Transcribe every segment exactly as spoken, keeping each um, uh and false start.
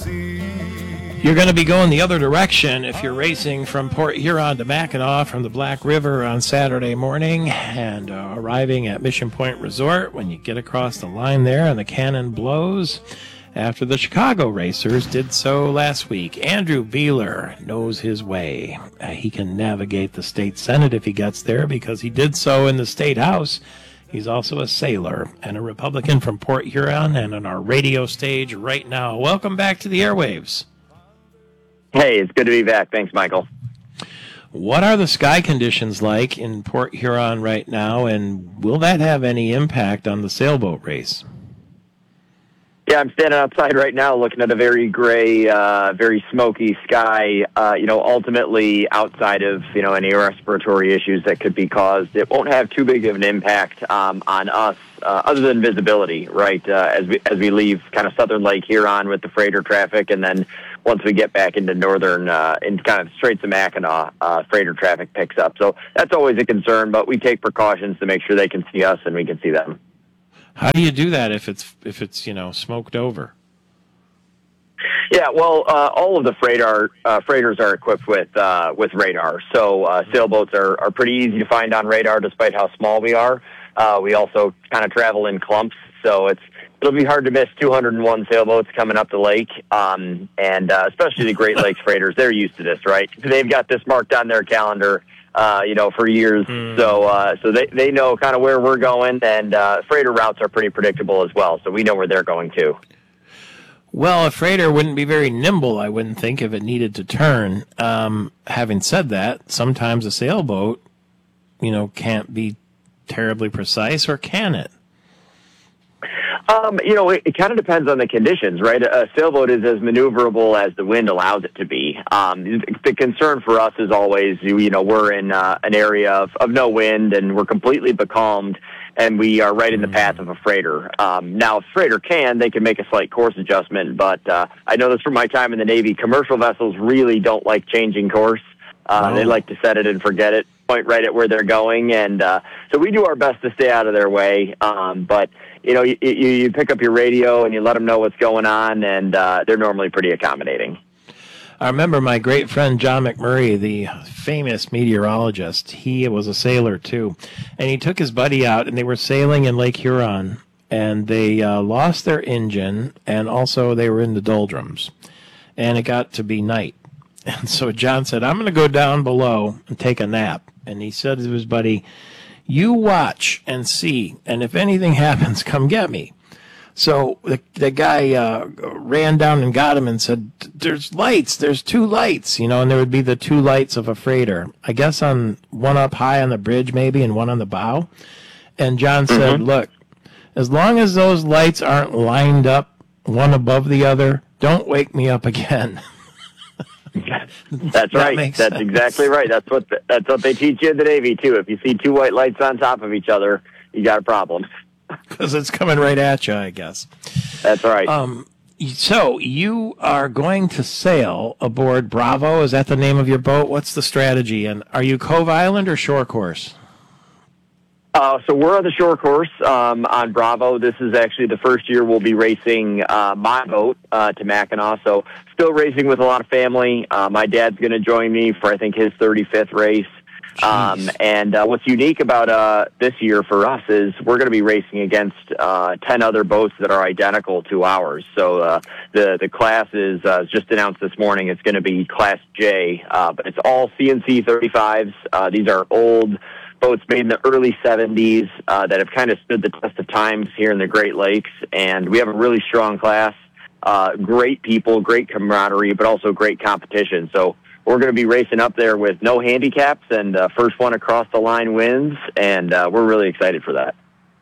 You're going to be going the other direction if you're racing from Port Huron to Mackinac from the Black River on Saturday morning and uh, arriving at Mission Point Resort when you get across the line there and the cannon blows after the Chicago racers did so last week. Andrew Beeler knows his way. Uh, he can navigate the state Senate if he gets there because he did so in the state house. He's also a sailor and a Republican from Port Huron and on our radio stage right now. Welcome back to the airwaves. Hey, it's good to be back. Thanks, Michael. What are the sky conditions like in Port Huron right now, and will that have any impact on the sailboat race? Yeah, I'm standing outside right now looking at a very gray, uh, very smoky sky. Uh, you know, ultimately, outside of, you know, any respiratory issues that could be caused, it won't have too big of an impact um, on us, uh, other than visibility, right, uh, as we as we leave kind of southern Lake Huron with the freighter traffic, and then once we get back into northern, uh, in kind of Straits of Mackinac, uh, freighter traffic picks up. So that's always a concern, but we take precautions to make sure they can see us and we can see them. How do you do that if it's if it's you know smoked over? Yeah, well, uh, all of the freighter uh, freighters are equipped with uh, with radar. So uh, sailboats are, are pretty easy to find on radar, despite how small we are. Uh, we also kind of travel in clumps, so it's it'll be hard to miss two hundred one sailboats coming up the lake, um, and uh, especially the Great Lakes freighters. They're used to this, right? They've got this marked on their calendar. Uh, you know, for years. Mm. So uh, so they, they know kind of where we're going, and uh, freighter routes are pretty predictable as well, so we know where they're going too. Well, a freighter wouldn't be very nimble, I wouldn't think, if it needed to turn. Um, having said that, sometimes a sailboat, you know, can't be terribly precise, or can it? Um, you know, it, it kind of depends on the conditions, right? A sailboat is as maneuverable as the wind allows it to be. Um, the concern for us is always, you know, we're in uh, an area of, of no wind and we're completely becalmed and we are right in the path of a freighter. Um, now, if a freighter can, they can make a slight course adjustment, but uh, I know this from my time in the Navy. Commercial vessels really don't like changing course. Uh, oh. They like to set it and forget it, point right at where they're going, and uh, so we do our best to stay out of their way, um, but you know, you, you, you pick up your radio and you let them know what's going on, and uh, they're normally pretty accommodating. I remember my great friend John McMurray, the famous meteorologist. He was a sailor, too, and he took his buddy out, and they were sailing in Lake Huron, and they uh, lost their engine, and also they were in the doldrums, and it got to be night. And so John said, I'm going to go down below and take a nap. And he said to his buddy, you watch and see, and if anything happens, come get me. So the, the guy uh, ran down and got him and said, there's lights, there's two lights, you know, and there would be the two lights of a freighter. I guess on one up high on the bridge maybe and one on the bow. And John mm-hmm. said, look, as long as those lights aren't lined up one above the other, don't wake me up again. That's right. That that's sense. Exactly right. That's what the, that's what they teach you in the Navy too. If you see two white lights on top of each other, you got a problem. Because it's coming right at you, I guess. That's right. Um. So you are going to sail aboard Bravo. Is that the name of your boat? What's the strategy? And are you Cove Island or shore course? Uh, so we're on the shore course um, on Bravo. This is actually the first year we'll be racing uh, my boat uh, to Mackinac. So still racing with a lot of family. Uh, my dad's going to join me for, I think, his thirty-fifth race. Um, and uh, what's unique about uh, this year for us is we're going to be racing against uh, ten other boats that are identical to ours. So uh, the, the class is uh, just announced this morning. It's going to be Class J, uh, but it's all C N C thirty-fives. Uh, these are old boats made in the early seventies uh, that have kind of stood the test of times here in the Great Lakes, and we have a really strong class, uh, great people, great camaraderie, but also great competition. So we're going to be racing up there with no handicaps, and uh, first one across the line wins, and uh, we're really excited for that.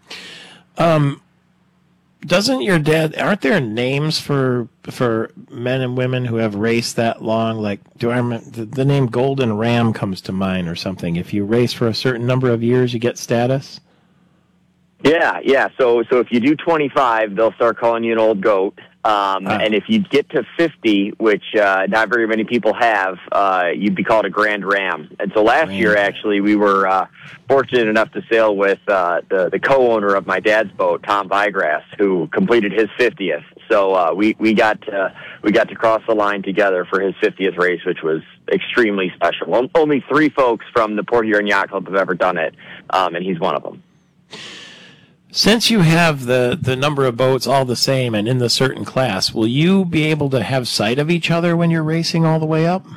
Um, doesn't your dad, aren't there names for for men and women who have raced that long? Like, do I remember, the, the name Golden Ram comes to mind or something. If you race for a certain number of years, you get status? Yeah, yeah. So so if you do twenty-five, they'll start calling you an old goat. Um, Wow. And if you get to fifty, which uh, not very many people have, uh, you'd be called a Grand Ram. And so last Grand year, Ram. actually, we were uh, fortunate enough to sail with uh, the, the co-owner of my dad's boat, Tom Vigrass, who completed his fiftieth. So uh, we, we, got to, we got to cross the line together for his fiftieth race, which was extremely special. Well, only three folks from the Port Huron Yacht Club have ever done it, um, and he's one of them. Since you have the, the number of boats all the same and in the certain class, will you be able to have sight of each other when you're racing all the way up?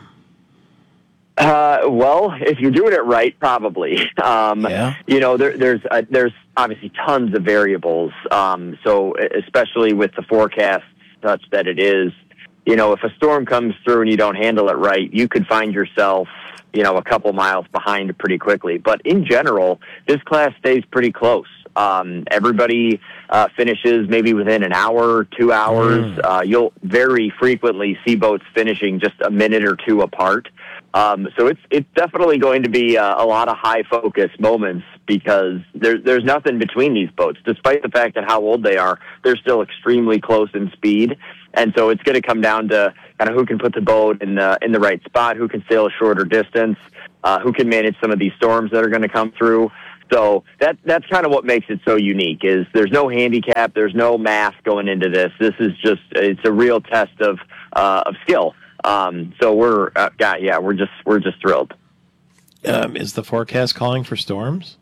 Uh, well, if you're doing it right, probably. Um, Yeah. You know, there, there's uh, there's obviously tons of variables. Um, so especially with the forecast such that it is, you know, if a storm comes through and you don't handle it right, you could find yourself, you know, a couple miles behind pretty quickly. But in general, this class stays pretty close. Um, everybody uh, finishes maybe within an hour, two hours. Mm. Uh, you'll very frequently see boats finishing just a minute or two apart. Um, so it's it's definitely going to be uh, a lot of high focus moments because there's there's nothing between these boats. Despite the fact that how old they are, they're still extremely close in speed. And so it's going to come down to kind of who can put the boat in the in the right spot, who can sail a shorter distance, uh, who can manage some of these storms that are going to come through. So that that's kind of what makes it so unique. Is there's no handicap, there's no math going into this. This is just it's a real test of uh, of skill. Um, so we're uh, yeah, yeah we're just we're just thrilled. Um, is the forecast calling for storms?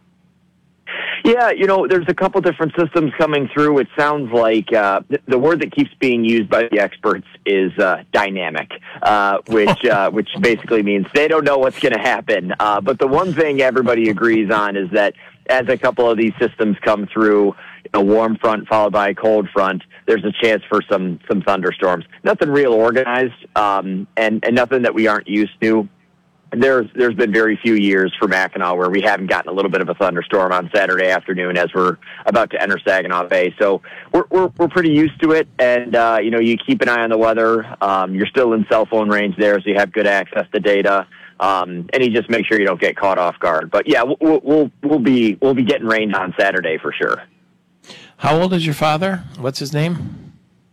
Yeah, you know, there's a couple different systems coming through. It sounds like uh, th- the word that keeps being used by the experts is uh, dynamic, uh, which uh, which basically means they don't know what's going to happen. Uh, but the one thing everybody agrees on is that as a couple of these systems come through, a warm front followed by a cold front, there's a chance for some some thunderstorms. Nothing real organized, um, and and nothing that we aren't used to. There's there's been very few years for Mackinac where we haven't gotten a little bit of a thunderstorm on Saturday afternoon as we're about to enter Saginaw Bay. So we're we're, we're pretty used to it, and uh, you know you keep an eye on the weather. Um, you're still in cell phone range there, so you have good access to data, um, and you just make sure you don't get caught off guard. But yeah, we'll we'll, we'll be we'll be getting rained on Saturday for sure. How old is your father? What's his name?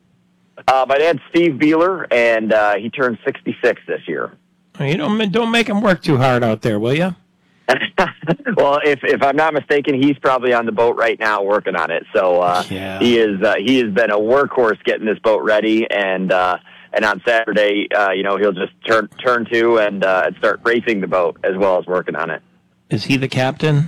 Uh, my dad's Steve Beeler, and uh, he turned sixty-six this year. You don't don't make him work too hard out there, will you? Well, if if I'm not mistaken, he's probably on the boat right now working on it. So uh, Yeah. he is uh, he has been a workhorse getting this boat ready, and uh, and on Saturday, uh, you know, he'll just turn turn to and uh, and start racing the boat as well as working on it. Is he the captain?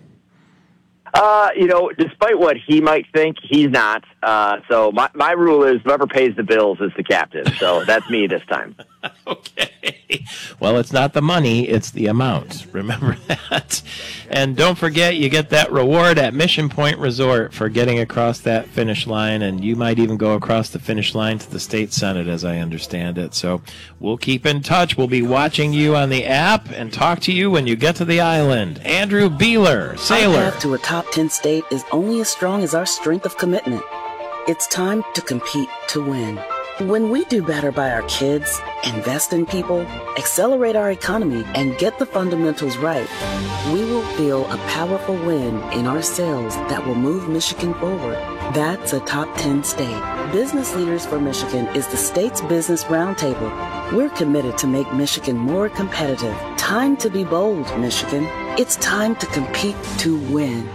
Uh, you know, despite what he might think, he's not. Uh, so my my rule is whoever pays the bills is the captain. So that's me this time. Okay. Well, it's not the money, it's the amount. Remember that. And don't forget, you get that reward at Mission Point Resort for getting across that finish line, and you might even go across the finish line to the state senate, as I understand it. So we'll keep in touch. We'll be watching you on the app and talk to you when you get to the island. Andrew Beeler, Our sailor. path to a top ten state is only as strong as our strength of commitment. It's time to compete to win. When we do better by our kids, invest in people, accelerate our economy, and get the fundamentals right, we will feel a powerful win in our sails that will move Michigan forward. That's a top ten state. Business Leaders for Michigan is the state's business roundtable. We're committed to make Michigan more competitive. Time to be bold, Michigan. It's time to compete to win.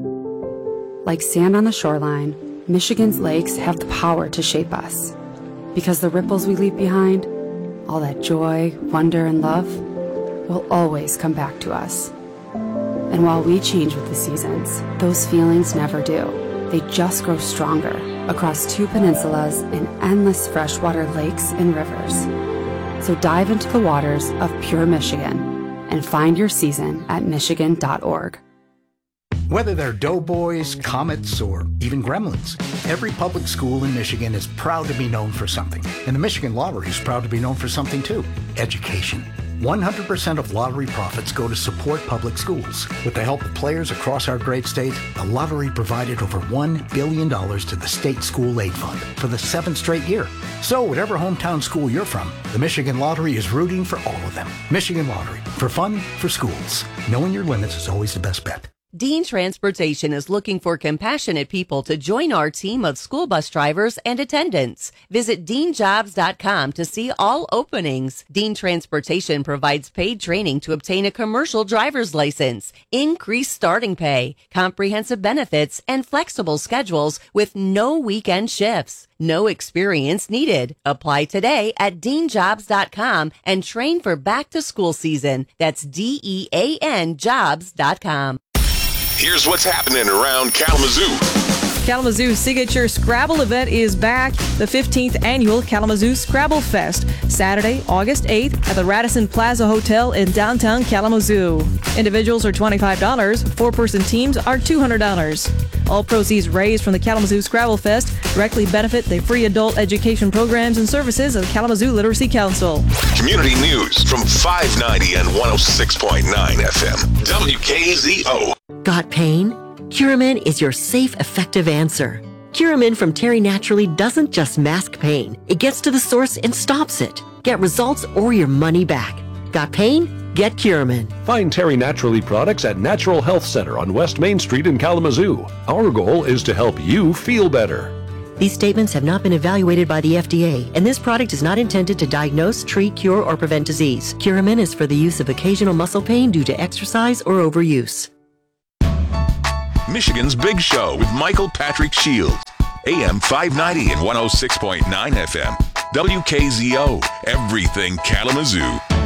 Like sand on the shoreline, Michigan's lakes have the power to shape us. Because the ripples we leave behind, all that joy, wonder, and love, will always come back to us. And while we change with the seasons, those feelings never do. They just grow stronger across two peninsulas and endless freshwater lakes and rivers. So dive into the waters of pure Michigan and find your season at michigan dot org. Whether they're doughboys, comets, or even gremlins, every public school in Michigan is proud to be known for something. And the Michigan Lottery is proud to be known for something too: education. one hundred percent of lottery profits go to support public schools. With the help of players across our great state, the lottery provided over one billion dollars to the State School Aid Fund for the seventh straight year. So whatever hometown school you're from, the Michigan Lottery is rooting for all of them. Michigan Lottery, for fun, for schools. Knowing your limits is always the best bet. Dean Transportation is looking for compassionate people to join our team of school bus drivers and attendants. Visit dean jobs dot com to see all openings. Dean Transportation provides paid training to obtain a commercial driver's license, increased starting pay, comprehensive benefits, and flexible schedules with no weekend shifts. No experience needed. Apply today at dean jobs dot com and train for back to school season. That's D E A N jobs dot com. Here's what's happening around Kalamazoo. Kalamazoo's signature Scrabble event is back. The fifteenth annual Kalamazoo Scrabble Fest, Saturday, August eighth at the Radisson Plaza Hotel in downtown Kalamazoo. Individuals are twenty-five dollars. Four-person teams are two hundred dollars. All proceeds raised from the Kalamazoo Scrabble Fest directly benefit the free adult education programs and services of Kalamazoo Literacy Council. Community news from five ninety and one oh six point nine F M. W K Z O. Got pain? Curamin is your safe, effective answer. Curamin from Terry Naturally doesn't just mask pain. It gets to the source and stops it. Get results or your money back. Got pain? Get Curamin. Find Terry Naturally products at Natural Health Center on West Main Street in Kalamazoo. Our goal is to help you feel better. These statements have not been evaluated by the F D A, and this product is not intended to diagnose, treat, cure, or prevent disease. Curamin is for the use of occasional muscle pain due to exercise or overuse. Michigan's Big Show with Michael Patrick Shields. A M five ninety and one oh six point nine F M. W K Z O. Everything Kalamazoo.